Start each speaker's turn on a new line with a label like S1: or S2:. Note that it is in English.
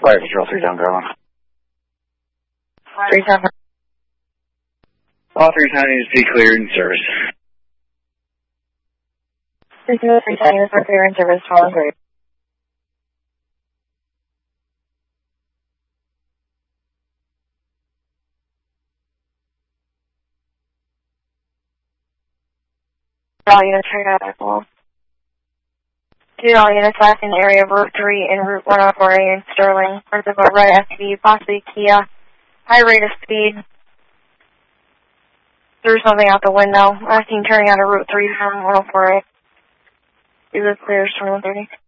S1: Fire Control 3 down, Garland.
S2: 3-7.
S1: All 3 units be cleared in service.
S2: 3 units are clear in service, following grade. All units right out at wall. 2 all units left in the area of Route 3 and Route 104A in Sterling. There's a red SUV, possibly Kia. High rate of speed. Threw something out the window. Last seen turning out of Route 3 from 104A. It was clear, 2130.